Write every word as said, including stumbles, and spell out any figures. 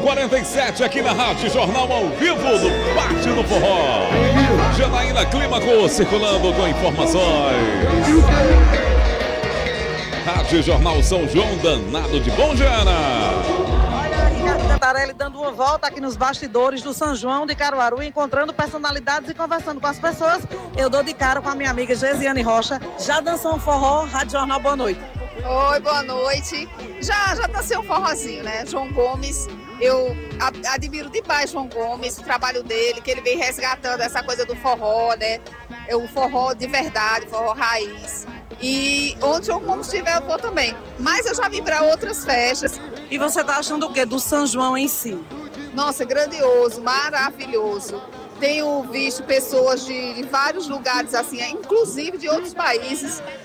quarenta e sete aqui na Rádio Jornal ao vivo do Bate no Forró. Janaína Clímaco circulando com informações. Rádio Jornal São João, danado de bom, Jana. Ricardo Cantarelli dando uma volta aqui nos bastidores do São João de Caruaru, encontrando personalidades e conversando com as pessoas. Eu dou de cara com a minha amiga Gesiane Rocha. Já dançou um forró? Rádio Jornal, boa noite. Oi, boa noite. Já, já dancei um forrozinho, né? João Gomes, eu admiro demais João Gomes, o trabalho dele, que ele vem resgatando essa coisa do forró, né? É o forró de verdade, forró raiz. E onde João Gomes estiver, eu vou também. Mas eu já vim para outras festas. E você tá achando o quê do São João em si? Nossa, grandioso, maravilhoso. Tenho visto pessoas de, de vários lugares, assim, inclusive de outros países,